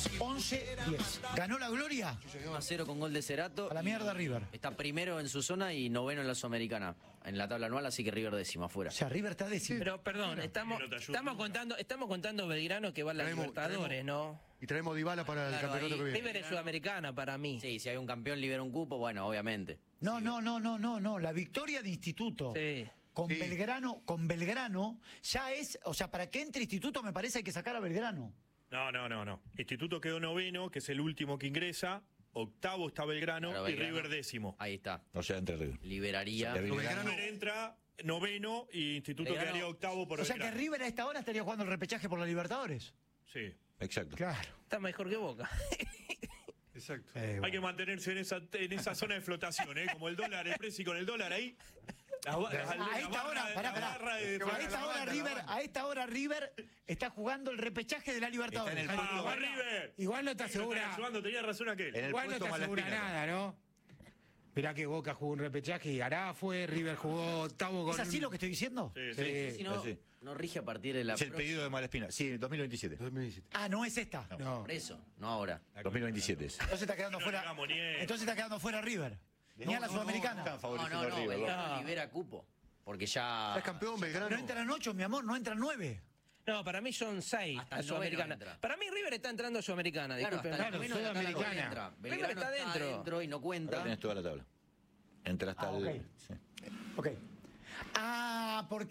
11-10. ¿Ganó la Gloria? 1-0 con gol de Cerato. A la mierda River. Está primero en su zona y noveno en la Sudamericana, en la tabla anual, así que River décimo afuera. O sea, River está décimo. Pero perdón, estamos contando Belgrano que va a la Libertadores, ¿no? Y traemos Dybala para el campeonato que viene. River es Sudamericana para mí. Sí, si hay un campeón libera un cupo, bueno, obviamente. No. La victoria de Instituto. Sí. Con Belgrano ya es, o sea, para que entre Instituto me parece hay que sacar a Belgrano. No. Instituto quedó noveno, que es el último que ingresa. Octavo está Belgrano, Claro, y Belgrano. River décimo. Ahí está. O sea, entre River. Liberaría. River entra noveno y Instituto Belgrano. quedaría octavo por O sea que Belgrano. River a esta hora estaría jugando el repechaje por la Libertadores. Sí. Exacto. Claro. Está mejor que Boca. Exacto. Hay que mantenerse en esa zona de flotación, ¿eh? Como el dólar, el precio con el dólar ahí. A esta hora River está jugando el repechaje de la Libertadores. Está en el ¡Va River! Igual no te asegura. Tenía razón aquel. En el Igual no puesto te asegura Malaspina. nada, ¿no? Mirá que Boca jugó un repechaje y Ará fue, River jugó octavo con... ¿Es así lo que estoy diciendo? Sí. Si no, Sí. no rige a partir de la Es el pedido de Malaspina. Sí, 2027. 2017. Ah, no es esta. No. Por eso, no ahora. 2027 es. Entonces está quedando No fuera. digamos ni eso. Entonces está quedando fuera River. Ni a la Sudamericana. Están No, favoreciendo a River. Belgrano libera cupo. Porque Ya ya... es campeón Belgrano. No entran 8, mi amor, no entran 9. No, para mí son 6 Hasta a el Sudamericana. noveno entra. Para mí River está entrando a Sudamericana, Claro, disculpen. hasta el noveno ya Sudamericana. entra. River Belgrano está dentro. y no Ahora cuenta. tenés toda la tabla. Entra hasta Ah, el... ok. Sí. Ok. Ah, porque